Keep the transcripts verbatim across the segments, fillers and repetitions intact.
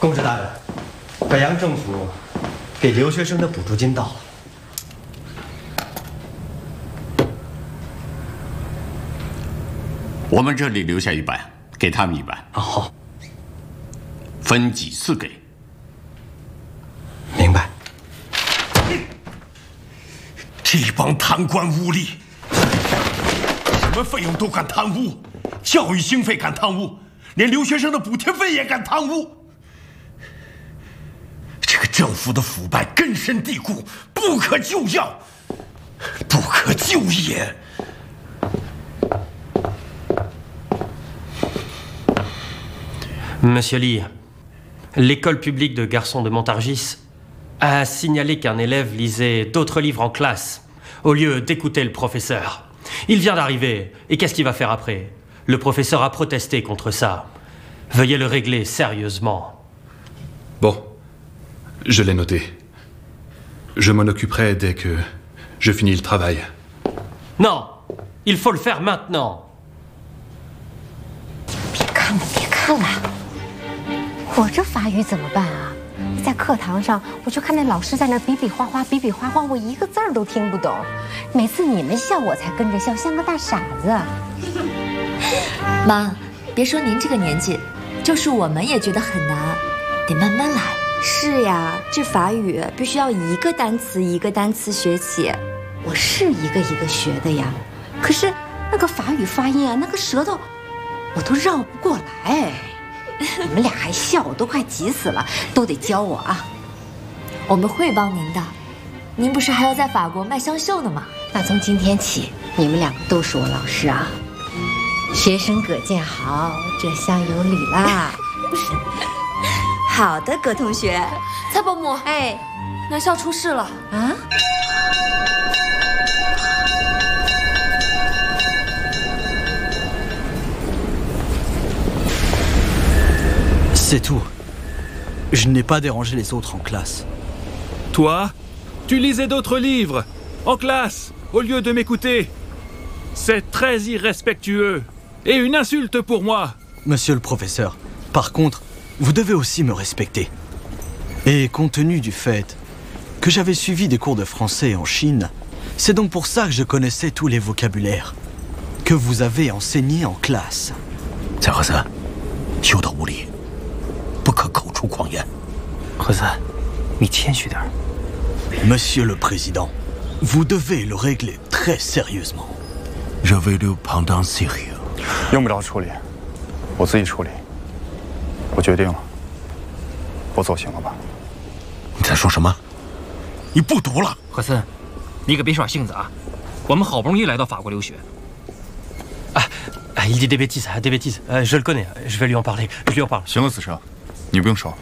公职大人，北洋政府给留学生的补助金到了。 我们这里留下一半，给他们一半。 哦，好， 分几次给？ 明白。 这帮贪官污吏，什么费用都敢贪污，教育经费敢贪污，连留学生的补贴费也敢贪污。这个政府的腐败根深蒂固，不可救药，不可救也。 Monsieur Lee, l'école publique de garçons de Montargis a signalé qu'un élève lisait d'autres livres en classe au lieu d'écouter le professeur. Il vient d'arriver, et qu'est-ce qu'il va faire après? Le professeur a protesté contre ça. Veuillez le régler sérieusement. Bon, je l'ai noté. Je m'en occuperai dès que je finis le travail. Non, il faut le faire maintenant. 别看了，别看了，我这法语怎么办啊？在课堂上，我就看那老师在那比比划划，比比划划，我一个字儿都听不懂。每次你们笑，我才跟着笑，像个大傻子。 妈，别说您这个年纪，就是我们也觉得很难，得慢慢来。 是呀，这法语必须要一个单词一个单词学起。 我是一个一个学的呀，可是那个法语发音啊，那个舌头，我都绕不过来。你们俩还笑，我都快急死了，都得教我啊！ 我们会帮您的，您不是还要在法国卖香秀呢吗？ 那从今天起，你们两个都是我老师啊！学生葛见好，这下有理啦！ 好的，葛同学。 蔡伯母， 哎， 南校出事了啊！ C'est tout. Je n'ai pas dérangé les autres en classe. Toi, tu lisais d'autres livres, en classe, au lieu de m'écouter. C'est très irrespectueux et une insulte pour moi. Monsieur le professeur, par contre, vous devez aussi me respecter. Et compte tenu du fait que j'avais suivi des cours de français en Chine, c'est donc pour ça que je connaissais tous les vocabulaires que vous avez enseignés en classe. 蔡和森，休得无礼。 不可口出狂言， 何森，你谦虚点。 Monsieur le Président, vous devez le régler très sérieusement. Je vais le prendre en sérieux. 用不着处理，我自己处理。我决定了，我走行了吧？ 你在说什么？你不读了？ 何森，你可别耍性子啊！我们好不容易来到法国留学。 啊啊 il dit des bêtises, des bêtises. Je le connais, je vais lui en parler. Je lui en parle. 行了，子成。 你不用说。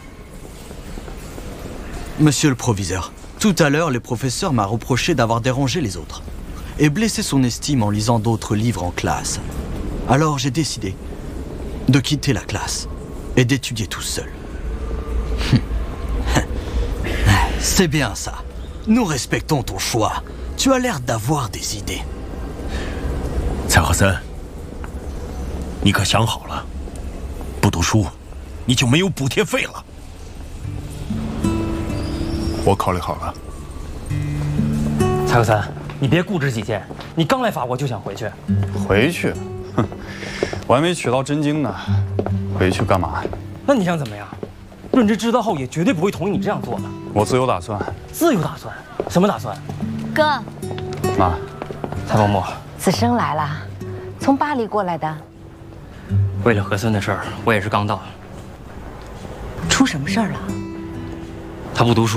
Monsieur le proviseur, tout à l'heure, le professeur m'a reproché d'avoir dérangé les autres et blessé son estime en lisant d'autres livres en classe. Alors j'ai décidé de quitter la classe et d'étudier tout seul. C'est bien ça. Nous respectons ton choix. Tu as l'air d'avoir des idées. 蔡和森，你可想好了？不读书。 你就没有补贴费了。 我考虑好了。 蔡和森，你别固执己见，你刚来法国就想回去？ 回去？哼，我还没娶到真经呢，回去干嘛？ 那你想怎么样？润之知道后也绝对不会同意你这样做的。 我自有打算。 自有打算？什么打算？ 哥， 妈， 蔡伯母， 子生来了，从巴黎过来的。 为了和森的事儿，我也是刚到。 出什么事儿了？ 他不读书。